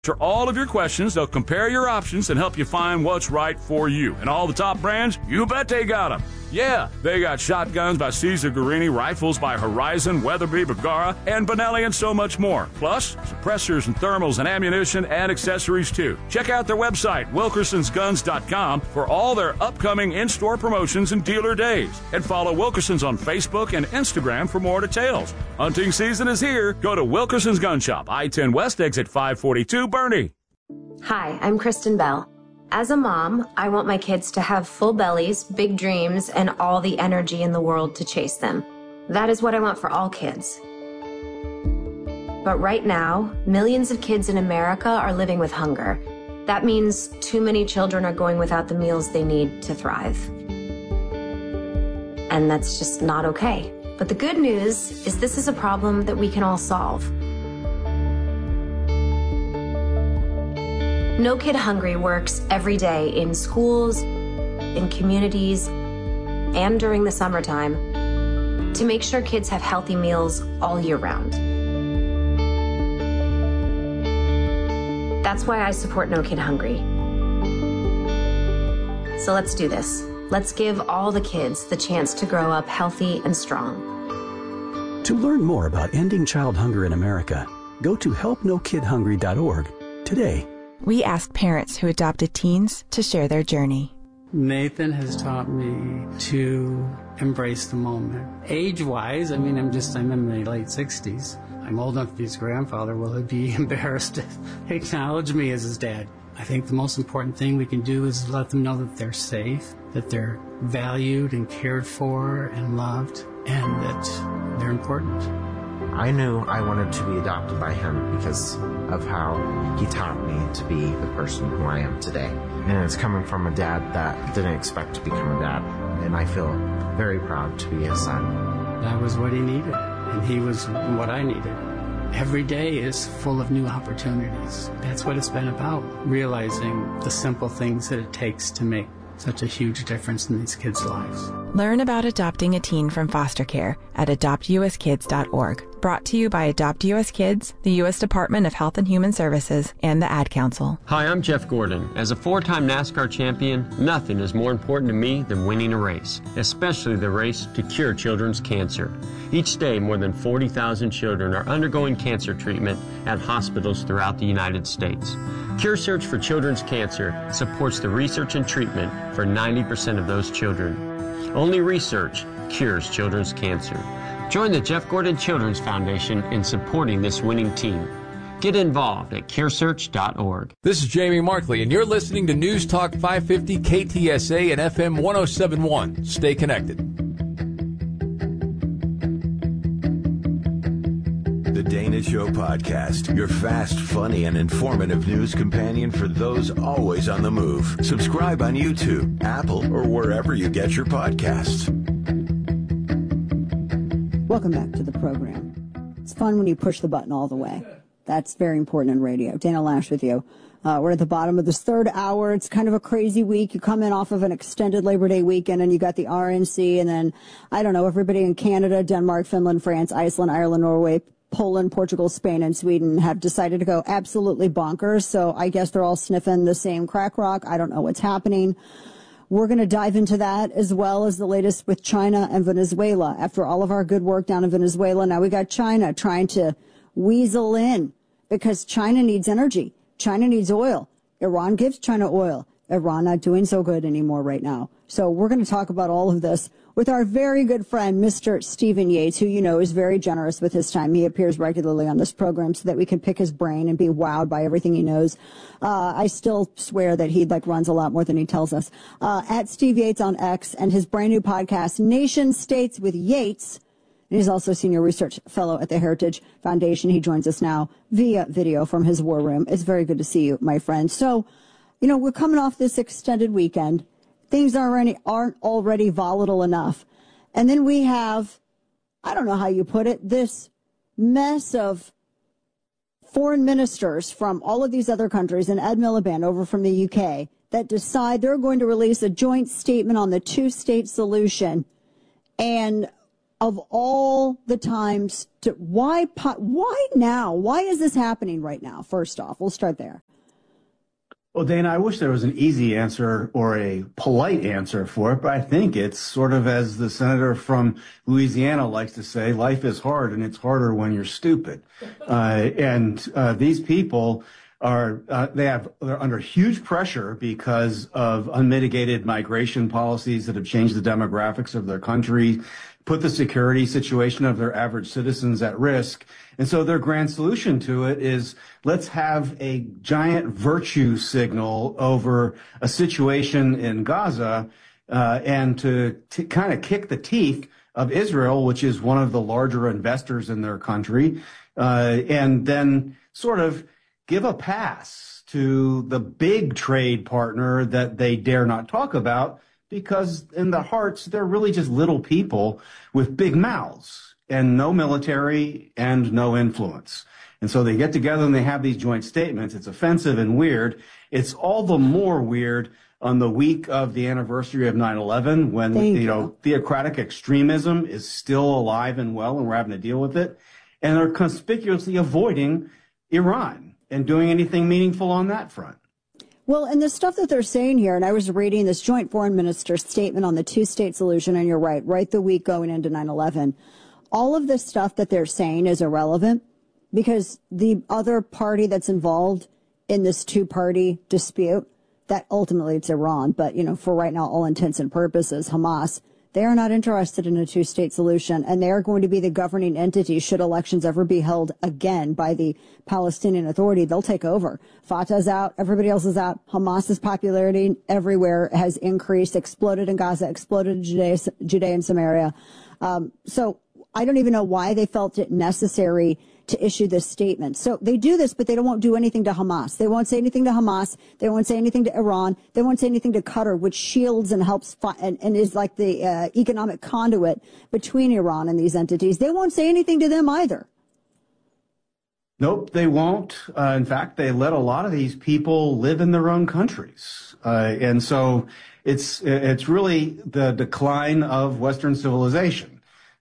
Answer all of your questions. They'll compare your options and help you find what's right for you. And all the top brands, you bet they got them. Yeah, they got shotguns by Cesar Guerini, rifles by Horizon, Weatherby, Bergara, and Benelli, and so much more. Plus, suppressors and thermals and ammunition and accessories, too. Check out their website, WilkersonsGuns.com, for all their upcoming in-store promotions and dealer days. And follow Wilkersons on Facebook and Instagram for more details. Hunting season is here. Go to Wilkerson's Gun Shop, I-10 West, exit 542, Bernie. Hi, I'm Kristen Bell. As a mom, I want my kids to have full bellies, big dreams, and all the energy in the world to chase them. That is what I want for all kids. But right now, millions of kids in America are living with hunger. That means too many children are going without the meals they need to thrive. And that's just not okay. But the good news is this is a problem that we can all solve. No Kid Hungry works every day in schools, in communities, and during the summertime to make sure kids have healthy meals all year round. That's why I support No Kid Hungry. So let's do this. Let's give all the kids the chance to grow up healthy and strong. To learn more about ending child hunger in America, go to helpnokidhungry.org today. We asked parents who adopted teens to share their journey. Nathan has taught me to embrace the moment. Age-wise, I'm in my late 60s. I'm old enough to be his grandfather. Will he be embarrassed to acknowledge me as his dad? I think the most important thing we can do is let them know that they're safe, that they're valued and cared for and loved, and that they're important. I knew I wanted to be adopted by him because of how he taught me to be the person who I am today. And it's coming from a dad that didn't expect to become a dad. And I feel very proud to be his son. That was what he needed, and he was what I needed. Every day is full of new opportunities. That's what it's been about, realizing the simple things that it takes to make such a huge difference in these kids' lives. Learn about adopting a teen from foster care at adoptuskids.org. Brought to you by Adopt U.S. Kids, the U.S. Department of Health and Human Services, and the Ad Council. Hi, I'm Jeff Gordon. As a 4-time NASCAR champion, nothing is more important to me than winning a race, especially the race to cure children's cancer. Each day, more than 40,000 children are undergoing cancer treatment at hospitals throughout the United States. Cure Search for Children's Cancer supports the research and treatment for 90% of those children. Only research cures children's cancer. Join the Jeff Gordon Children's Foundation in supporting this winning team. Get involved at curesearch.org. This is Jamie Markley, and you're listening to News Talk 550 KTSA and FM 1071. Stay connected. The Dana Show Podcast, your fast, funny, and informative news companion for those always on the move. Subscribe on YouTube, Apple, or wherever you get your podcasts. Welcome back to the program. It's fun when you push the button all the way. That's very important in radio. Dana Lash with you. We're at the bottom of this third hour. It's kind of a crazy week. You come in off of an extended Labor Day weekend, and you got the RNC, and then, I don't know, everybody in Canada, Denmark, Finland, France, Iceland, Ireland, Norway, Poland, Portugal, Spain, and Sweden have decided to go absolutely bonkers. So I guess they're all sniffing the same crack rock. I don't know what's happening. We're going to dive into that as well as the latest with China and Venezuela. After all of our good work down in Venezuela, now we got China trying to weasel in because China needs energy. China needs oil. Iran gives China oil. Iran not doing so good anymore right now. So we're going to talk about all of this with our very good friend, Mr. Stephen Yates, who you know is very generous with his time. He appears regularly on this program so that we can pick his brain and be wowed by everything he knows. I still swear that he runs a lot more than he tells us. At Steve Yates on X, and his brand new podcast, Nation States with Yates. And he's also a senior research fellow at the Heritage Foundation. He joins us now via video from his war room. It's very good to see you, my friend. So, you know, we're coming off this extended weekend. Things aren't already volatile enough. And then we have, I don't know how you put it, this mess of foreign ministers from all of these other countries and Ed Miliband over from the UK that decide they're going to release a joint statement on the two-state solution. And of all the times, why now? Why is this happening right now? First off, we'll start there. Well, Dana, I wish there was an easy answer or a polite answer for it, but I think it's sort of as the senator from Louisiana likes to say, life is hard and it's harder when you're stupid. These people they're under huge pressure because of unmitigated migration policies that have changed the demographics of their country, put the security situation of their average citizens at risk. And so their grand solution to it is, let's have a giant virtue signal over a situation in Gaza, and to kind of kick the teeth of Israel, which is one of the larger investors in their country, and then sort of give a pass to the big trade partner that they dare not talk about, because in the hearts, they're really just little people with big mouths and no military and no influence. And so they get together and they have these joint statements. It's offensive and weird. It's all the more weird on the week of the anniversary of 9/11, when, theocratic extremism is still alive and well, and we're having to deal with it. And they're conspicuously avoiding Iran and doing anything meaningful on that front. Well, and the stuff that they're saying here, and I was reading this joint foreign minister's statement on the two-state solution, and you're right the week going into 9/11, all of this stuff that they're saying is irrelevant, because the other party that's involved in this two-party dispute, that ultimately it's Iran, but, for right now, all intents and purposes, Hamas, they are not interested in a two-state solution, and they are going to be the governing entity should elections ever be held again by the Palestinian Authority. They'll take over. Fatah's out. Everybody else is out. Hamas's popularity everywhere has increased, exploded in Gaza, exploded in Judea and Samaria. So I don't even know why they felt it necessary to issue this statement. So they do this, but they won't do anything to Hamas. They won't say anything to Hamas. They won't say anything to Iran. They won't say anything to Qatar, which shields and helps and is like the economic conduit between Iran and these entities. They won't say anything to them either. Nope, they won't. In fact, they let a lot of these people live in their own countries. And so it's really the decline of Western civilization.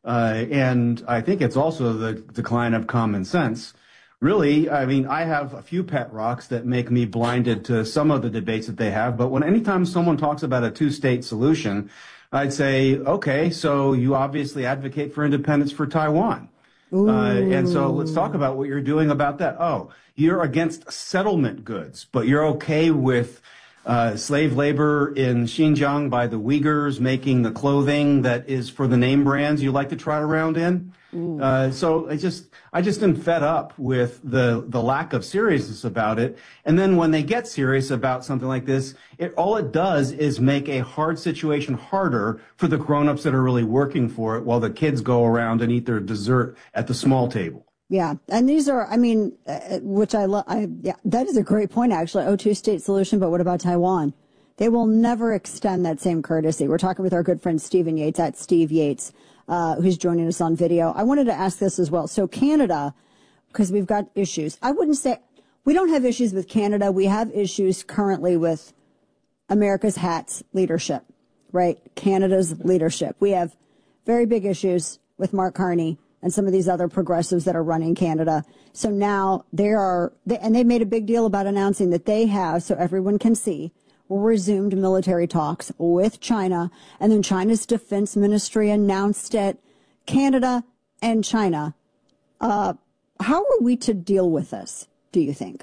And I think it's also the decline of common sense. Really, I mean, I have a few pet rocks that make me blinded to some of the debates that they have. But anytime someone talks about a two-state solution, I'd say, okay, so you obviously advocate for independence for Taiwan. And so let's talk about what you're doing about that. Oh, you're against settlement goods, but you're okay with slave labor in Xinjiang by the Uyghurs making the clothing that is for the name brands you like to trot around in. So I just am fed up with the lack of seriousness about it. And then when they get serious about something like this, all it does is make a hard situation harder for the grown-ups that are really working for it, while the kids go around and eat their dessert at the small table. Yeah. And these are, I mean, which I love. Yeah, that is a great point, actually. Two-state solution. But what about Taiwan? They will never extend that same courtesy. We're talking with our good friend Stephen Yates at Steve Yates, who's joining us on video. I wanted to ask this as well. So Canada, because we've got issues. I wouldn't say we don't have issues with Canada. We have issues currently with America's Hats leadership, right? Canada's leadership. We have very big issues with Mark Carney and some of these other progressives that are running Canada. So now they made a big deal about announcing that they have, so everyone can see, resumed military talks with China. And then China's defense ministry announced it. Canada and China. How are we to deal with this, do you think?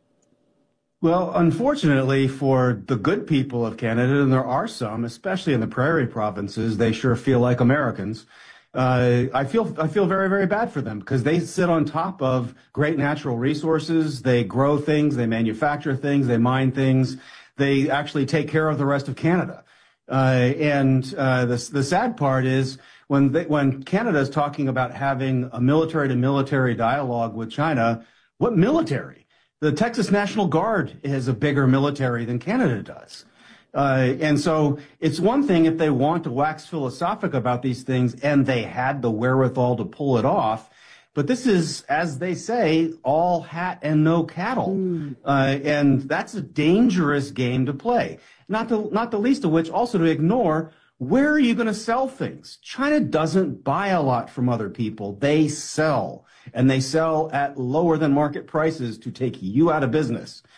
Well, unfortunately for the good people of Canada, and there are some, especially in the prairie provinces, they sure feel like Americans. I feel very, very bad for them, because they sit on top of great natural resources. They grow things, they manufacture things, they mine things. They actually take care of the rest of Canada. The sad part is when Canada is talking about having a military-to-military dialogue with China, what military? The Texas National Guard has a bigger military than Canada does. And so it's one thing if they want to wax philosophic about these things and they had the wherewithal to pull it off. But this is, as they say, all hat and no cattle. And that's a dangerous game to play. Not the least of which also to ignore where are you going to sell things? China doesn't buy a lot from other people. They sell, and they sell at lower than market prices to take you out of business.